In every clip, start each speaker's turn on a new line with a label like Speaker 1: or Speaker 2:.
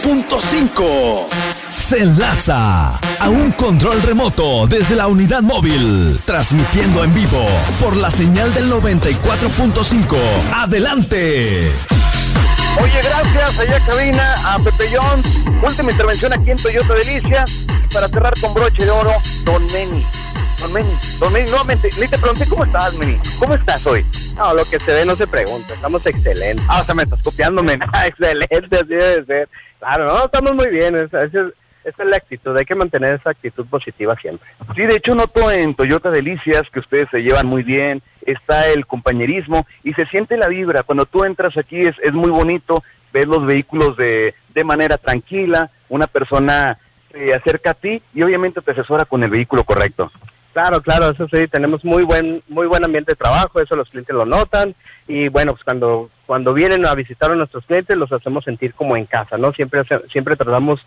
Speaker 1: 94.5. Se enlaza a un control remoto desde la unidad móvil, transmitiendo en vivo por la señal del 94.5. ¡Adelante!
Speaker 2: Oye, gracias allá cabina a Pepe Jones. Última intervención aquí en Toyota Delicias. Y para cerrar con broche de oro, Don Meni, nuevamente, ni te pregunté cómo estás, Meni. ¿Cómo estás hoy?
Speaker 3: No, lo que se ve no se pregunta, estamos excelentes.
Speaker 2: O sea, me estás copiando, Meni.
Speaker 3: Excelente, así debe ser. Claro, no, estamos muy bien, esa es la actitud, hay que mantener esa actitud positiva siempre.
Speaker 2: Sí, de hecho noto en Toyota Delicias que ustedes se llevan muy bien, está el compañerismo y se siente la vibra. Cuando tú entras aquí es muy bonito, ves los vehículos de manera tranquila, una persona se acerca a ti y obviamente te asesora con el vehículo correcto.
Speaker 3: Claro, eso sí, tenemos muy buen ambiente de trabajo, eso los clientes lo notan, y bueno, pues cuando vienen a visitar a nuestros clientes los hacemos sentir como en casa, ¿no? Siempre tratamos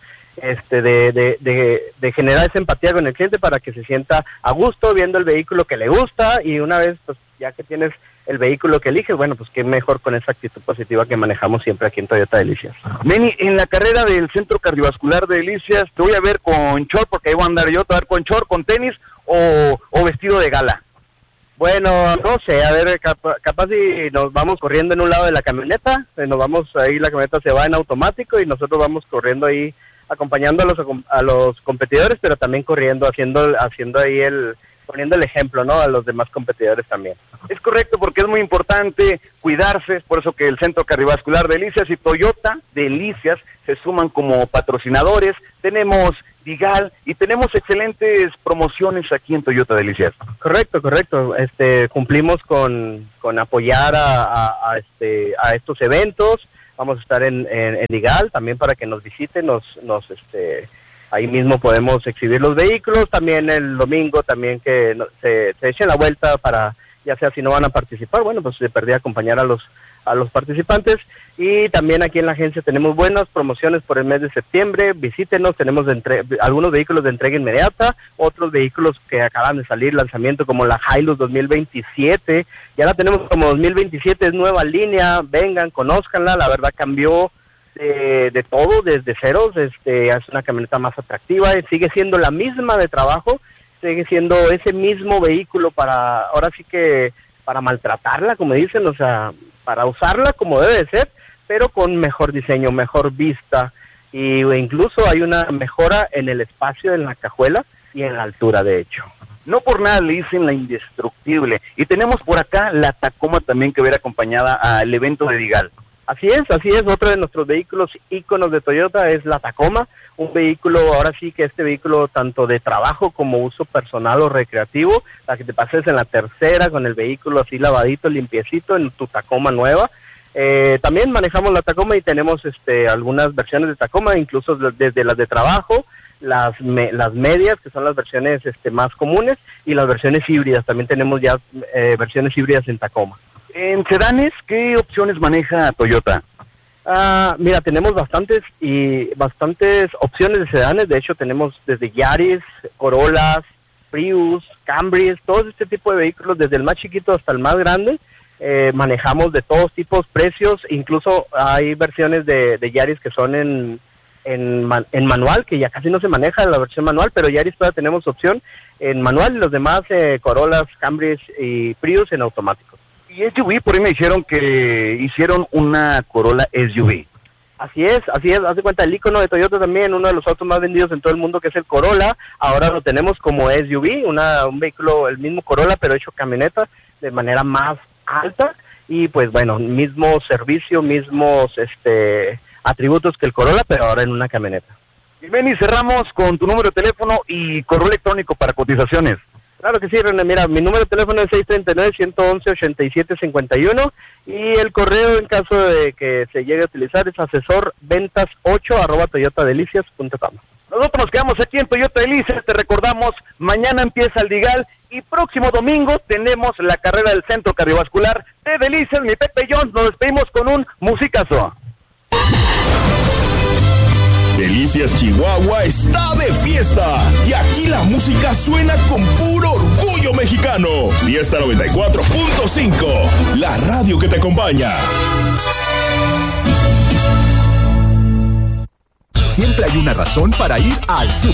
Speaker 3: de generar esa empatía con el cliente para que se sienta a gusto viendo el vehículo que le gusta, y una vez, pues ya que tienes el vehículo que eliges, bueno, pues qué mejor con esa actitud positiva que manejamos siempre aquí en Toyota Delicias.
Speaker 2: Meni, en la carrera del Centro Cardiovascular de Delicias, te voy a ver con short, porque ahí voy a andar yo, te voy a ver con short, con tenis, o vestido de gala.
Speaker 3: Bueno, no sé, a ver, capaz si nos vamos corriendo en un lado de la camioneta, la camioneta se va en automático y nosotros vamos corriendo ahí, acompañando a los competidores, pero también corriendo, haciendo ahí poniendo el ejemplo, ¿no? A los demás competidores también.
Speaker 2: Es correcto, porque es muy importante cuidarse, es por eso que el Centro Cardiovascular Delicias y Toyota Delicias se suman como patrocinadores. Tenemos Digal y tenemos excelentes promociones aquí en Toyota Delicias.
Speaker 3: Correcto, cumplimos con apoyar a estos eventos. Vamos a estar en Digal también para que nos visiten, ahí mismo podemos exhibir los vehículos, también el domingo también que se echen la vuelta para, ya sea si no van a participar, bueno, pues se perdía acompañar a los participantes. Y también aquí en la agencia tenemos buenas promociones por el mes de septiembre, visítenos, tenemos algunos vehículos de entrega inmediata, otros vehículos que acaban de salir, lanzamiento como la Hilux 2027, ya la tenemos como 2027, es nueva línea, vengan, conózcanla, la verdad cambió de todo, desde ceros, es una camioneta más atractiva, sigue siendo la misma de trabajo, sigue siendo ese mismo vehículo ahora sí que para maltratarla, como dicen, o sea, para usarla como debe de ser, pero con mejor diseño, mejor vista, y incluso hay una mejora en el espacio, en la cajuela y en la altura, de hecho.
Speaker 2: No por nada le dicen la indestructible, y tenemos por acá la Tacoma también que ver acompañada al evento de Digal.
Speaker 3: Así es, otro de nuestros vehículos íconos de Toyota es la Tacoma, un vehículo, ahora sí que este vehículo tanto de trabajo como uso personal o recreativo, para que te pases en la tercera con el vehículo así lavadito, limpiecito, en tu Tacoma nueva. También manejamos la Tacoma y tenemos algunas versiones de Tacoma, incluso desde las de trabajo, las medias, que son las versiones más comunes, y las versiones híbridas, también tenemos ya versiones híbridas en Tacoma.
Speaker 2: En sedanes, ¿qué opciones maneja Toyota?
Speaker 3: Mira, tenemos bastantes opciones de sedanes. De hecho, tenemos desde Yaris, Corollas, Prius, Camrys, todo este tipo de vehículos, desde el más chiquito hasta el más grande. Manejamos de todos tipos, precios, incluso hay versiones de Yaris que son en manual, que ya casi no se maneja la versión manual, pero Yaris todavía tenemos opción en manual, y los demás Corollas, Camrys y Prius en automático.
Speaker 2: Y SUV, por ahí me dijeron que hicieron una Corolla SUV.
Speaker 3: Así es, haz de cuenta, el icono de Toyota también, uno de los autos más vendidos en todo el mundo, que es el Corolla, ahora lo tenemos como SUV, un vehículo, el mismo Corolla, pero hecho camioneta, de manera más alta, y pues bueno, mismo servicio, mismos atributos que el Corolla, pero ahora en una camioneta.
Speaker 2: Y Benny, cerramos con tu número de teléfono y correo electrónico para cotizaciones.
Speaker 3: Claro que sí, René, mira, mi número de teléfono es 639-111-8751 y el correo, en caso de que se llegue a utilizar, es asesorventas8@toyotadelicias.com.
Speaker 2: Nosotros nos quedamos aquí en Toyota Delicias, te recordamos, mañana empieza el Digal y próximo domingo tenemos la carrera del Centro Cardiovascular de Delicias. Mi Pepe Jones, nos despedimos con un musicazo.
Speaker 1: Delicias Chihuahua está de fiesta y aquí la música suena con puro orgullo mexicano. Fiesta 94.5, la radio que te acompaña.
Speaker 4: siempre hay una razón para ir al súper.